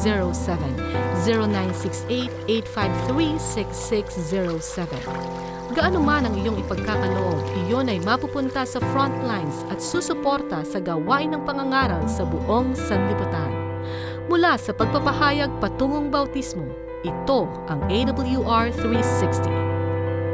Gaano man ang iyong ipagkakaloob, iyon ay mapupunta sa frontlines at susuporta sa gawain ng pangangaral sa buong sanlibutan. Mula sa pagpapahayag patungong bautismo, ito ang AWR 360.